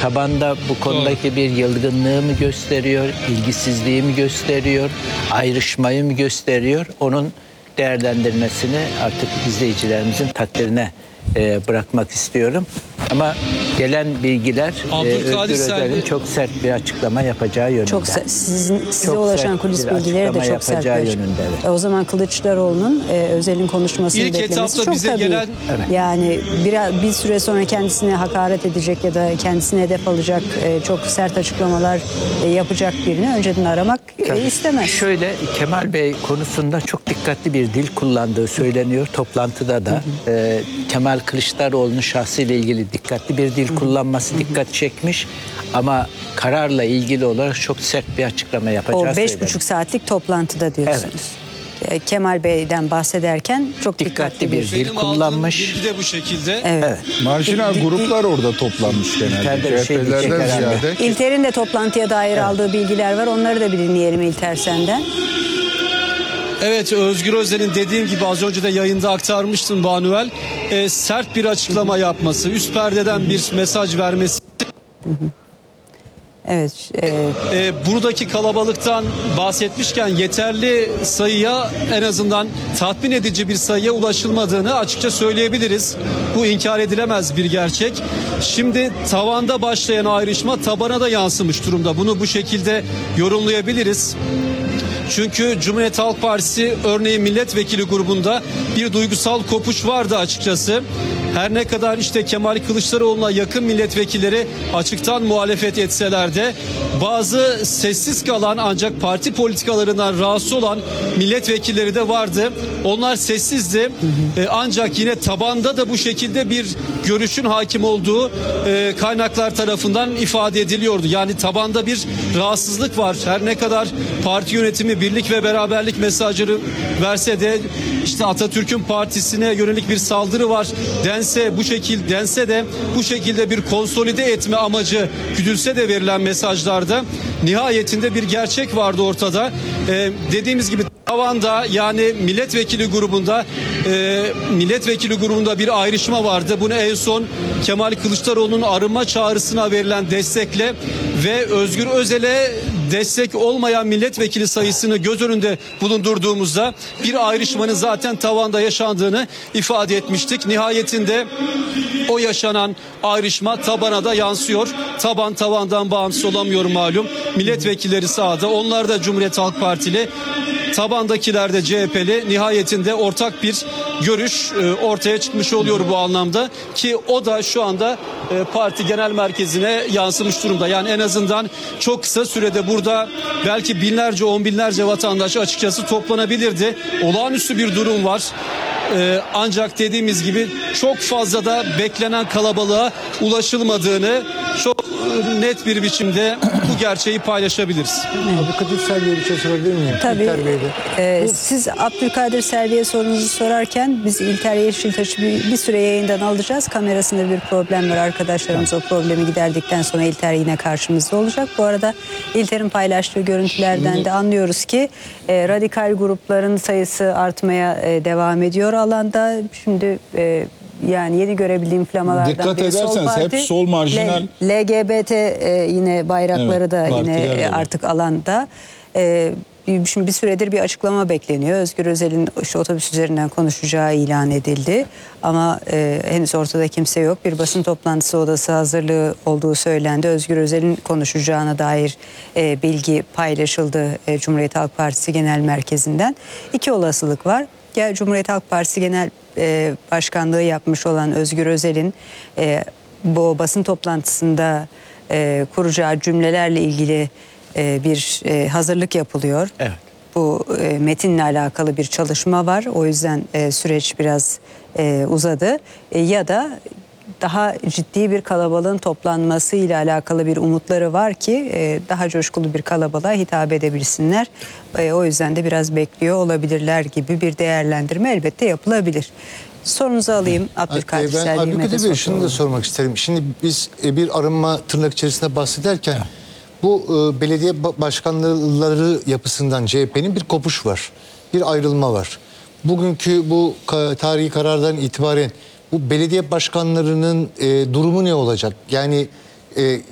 tabanda bu konudaki bir yılgınlığı mı gösteriyor, ilgisizliği mi gösteriyor, ayrışmayı mı gösteriyor? Onun değerlendirmesini artık izleyicilerimizin takdirine bırakmak istiyorum. Ama gelen bilgiler Özgür Özel'in çok sert bir açıklama yapacağı yönünde. Çok size ulaşan kulis bilgileri de çok sert bir yönünde. Evet. O zaman Kılıçdaroğlu'nun Özel'in konuşmasını İlk beklemesi etapta çok bize tabii. gelen Yani bir süre sonra kendisine hakaret edecek ya da kendisine hedef alacak çok sert açıklamalar yapacak birini önceden aramak istemez. Şöyle, Kemal Bey konusunda çok dikkatli bir dil kullandığı söyleniyor. Toplantıda da Kemal Kılıçdaroğlu'nun şahsıyla ilgili dikkatli bir dil kullanması dikkat çekmiş. Ama kararla ilgili olarak çok sert bir açıklama yapacağı O 5,5 söyleniyor. saatlik toplantıda diyorsunuz. Kemal Bey'den bahsederken çok dikkatli bir dil kullanmış. Bilgi de bu şekilde. Evet. Marjinal gruplar orada toplanmış genelde. bir şey diyecek CHP'lerden herhalde. ziyade. İlter'in de toplantıya dair aldığı bilgiler var. Onları da bir dinleyelim İlter senden. Evet, Özgür Özel'in dediğim gibi az önce de yayında aktarmıştım Banuel. Sert bir açıklama yapması, üst perdeden bir mesaj vermesi. Evet. Buradaki kalabalıktan bahsetmişken yeterli sayıya, en azından tatmin edici bir sayıya ulaşılmadığını açıkça söyleyebiliriz. Bu inkar edilemez bir gerçek. Şimdi tavanda başlayan ayrışma tabana da yansımış durumda. Bunu bu şekilde yorumlayabiliriz. Çünkü Cumhuriyet Halk Partisi örneğin milletvekili grubunda bir duygusal kopuş vardı açıkçası. Her ne kadar işte Kemal Kılıçdaroğlu'na yakın milletvekilleri açıktan muhalefet etseler de bazı sessiz kalan ancak parti politikalarından rahatsız olan milletvekilleri de vardı. Onlar sessizdi. Ancak yine tabanda da bu şekilde bir görüşün hakim olduğu kaynaklar tarafından ifade ediliyordu. Yani tabanda bir rahatsızlık var. Her ne kadar parti yönetimi birlik ve beraberlik mesajları verse de işte Atatürk'ün partisine yönelik bir saldırı var dense de bu şekilde bir konsolide etme amacı güdülse de verilen mesajlarda nihayetinde bir gerçek vardı ortada. Dediğimiz gibi tavanda, yani milletvekili grubunda bir ayrışma vardı. Bunu en son Kemal Kılıçdaroğlu'nun arınma çağrısına verilen destekle ve Özgür Özel'e destek olmayan milletvekili sayısını göz önünde bulundurduğumuzda bir ayrışmanın zaten tavanda yaşandığını ifade etmiştik. Nihayetinde o yaşanan ayrışma tabana da yansıyor. Taban tavandan bağımsız olamıyor malum. Milletvekilleri sağda, onlar da Cumhuriyet Halk Partili. Tabandakiler de CHP'li. Nihayetinde ortak bir görüş ortaya çıkmış oluyor bu anlamda ki o da şu anda parti genel merkezine yansımış durumda. Yani en azından çok kısa sürede burada belki binlerce, on binlerce vatandaş açıkçası toplanabilirdi. Olağanüstü bir durum var. Ancak dediğimiz gibi çok fazla da beklenen kalabalığa ulaşılmadığını çok net bir biçimde bu gerçeği paylaşabiliriz. Abdülkadir Selvi'ye bir şey sorabilir miyim? Tabii. İlter Bey'de. Siz Abdülkadir Selvi'ye sorunuzu sorarken biz İlter Yeşiltaş'ı bir süre yayından alacağız. Kamerasında bir problem var. Arkadaşlarımız o problemi giderdikten sonra İlter yine karşımızda olacak. Bu arada İlter'in paylaştığı görüntülerden de anlıyoruz ki radikal grupların sayısı artmaya devam ediyor alanda. Şimdi yani yeni görebildiğim flamalardan Dikkat biri Sol ederseniz Parti. hep sol marjinal. LGBT yine bayrakları Evet, da partiler yine de var. artık alanda. Şimdi bir süredir bir açıklama bekleniyor. Özgür Özel'in işte otobüs üzerinden konuşacağı ilan edildi. Ama henüz ortada kimse yok. Bir basın toplantısı odası hazırlığı olduğu söylendi. Özgür Özel'in konuşacağına dair bilgi paylaşıldı Cumhuriyet Halk Partisi Genel Merkezi'nden. İki olasılık var. Ya Cumhuriyet Halk Partisi Genel Başkanlığı yapmış olan Özgür Özel'in bu basın toplantısında kuracağı cümlelerle ilgili bir hazırlık yapılıyor. Evet. Bu metinle alakalı bir çalışma var. O yüzden süreç biraz uzadı. Ya da daha ciddi bir kalabalığın toplanması ile alakalı bir umutları var ki daha coşkulu bir kalabalığa hitap edebilsinler. O yüzden de biraz bekliyor olabilirler gibi bir değerlendirme elbette yapılabilir. Sorunuzu alayım Abdülkadir Ben Selvi'ye. Abdülkadir Bey şunu da sormak isterim. Şimdi biz bir arınma tırnak içerisinde bahsederken bu belediye başkanları yapısından CHP'nin bir kopuş var. Bir ayrılma var. Bugünkü bu tarihi karardan itibaren bu belediye başkanlarının durumu ne olacak? Yani